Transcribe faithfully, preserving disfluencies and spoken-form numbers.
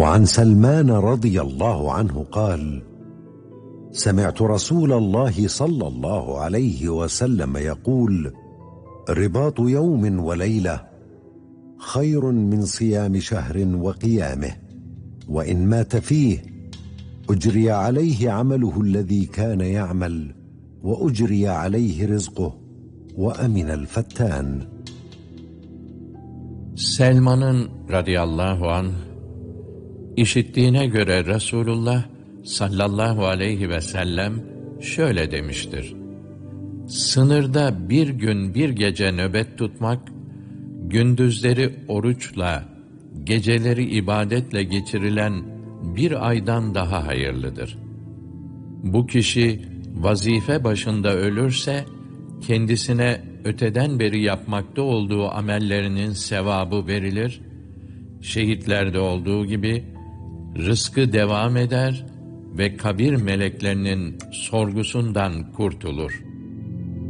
وعن سلمان رضي الله عنه قال: سمعت رسول الله صلى الله عليه وسلم يقول: رباط يوم وليلة خير من صيام شهر وقيامه، وإن مات فيه أجري عليه عمله الذي كان يعمل، وأجري عليه رزقه، وأمن الفتان. Selman'ın radıyallahu anh işittiğine göre Resulullah sallallahu aleyhi ve sellem şöyle demiştir: sınırda bir gün bir gece nöbet tutmak, gündüzleri oruçla, geceleri ibadetle geçirilen bir aydan daha hayırlıdır. Bu kişi vazife başında ölürse, kendisine öteden beri yapmakta olduğu amellerinin sevabı verilir, şehitlerde olduğu gibi rızkı devam eder ve kabir meleklerinin sorgusundan kurtulur.